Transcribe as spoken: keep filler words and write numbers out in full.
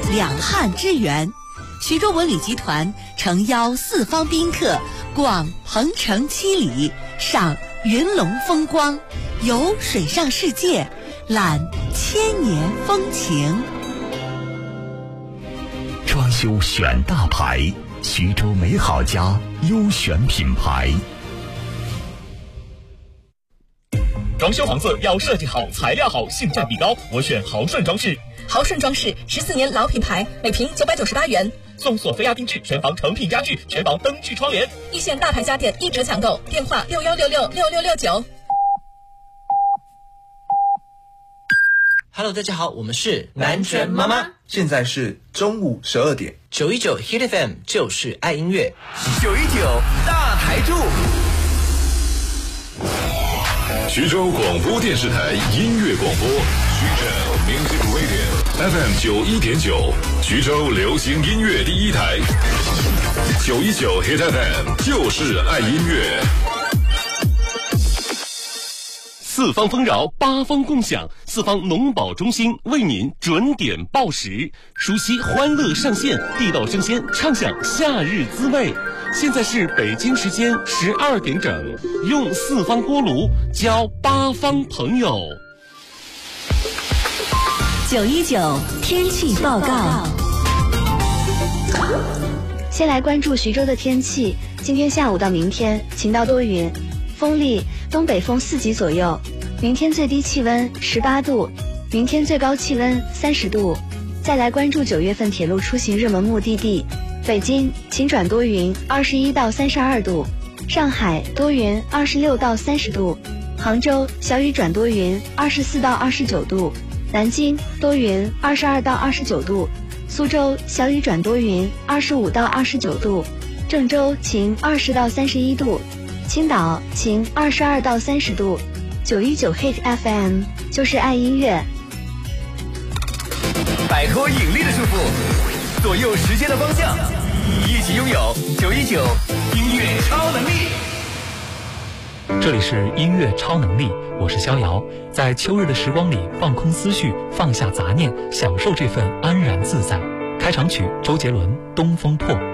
两汉之源。徐州文旅集团诚邀四方宾客逛鹏城七里，赏云龙风光，游水上世界，览千年风情。 装修选大牌，徐州美好家优选品牌。 装修房子要设计好、材料好、性价比高，我选豪顺装饰。 豪顺装饰十四年老品牌，每平九百九十八元， 送索菲亚定制全房成品家具、全房灯具窗帘， 一线大牌家电一折抢购，电话六幺六六六六六九。 Hello， 大家好，我们是南拳妈妈。 现在是中午十二点， 九一九 Hit F M 就是爱音乐， 九一九大台柱。 徐州广播电视台音乐广播，徐州 Music Radio F M 九一点九，徐州流行音乐第一台，九一九 Hit F M 就是爱音乐。 四方丰饶，八方共享，四方农保中心为您准点报时，熟悉欢乐上线，地道生鲜，畅享夏日滋味。现在是北京时间十二点整，用四方锅炉交八方朋友。 九一九天气报告。 先来关注徐州的天气，今天下午到明天晴到多云，风力东北风四级左右。明天最低气温十八度，明天最高气温三十度。再来关注九月份铁路出行热门目的地。北京晴转多云，二十一到三十二度；上海多云，二十六到三十度；杭州小雨转多云，二十四到二十九度；南京多云，二十二到二十九度；苏州小雨转多云，二十五到二十九度；郑州晴，二十到三十一度；青岛晴，二十二到三十度。九一九 Hit F M 就是爱音乐。 摆脱引力的束缚，左右时间的方向，一起拥有九一九音乐超能力。 这里是音乐超能力，我是逍遥，在秋日的时光里放空思绪，放下杂念，享受这份安然自在。开场曲周杰伦《东风破》。